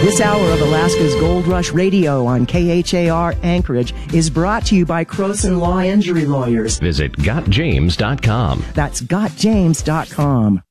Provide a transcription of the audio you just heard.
This hour of Alaska's Gold Rush Radio on KHAR Anchorage is brought to you by Croson Law Injury Lawyers. Visit GotJames.com. That's GotJames.com.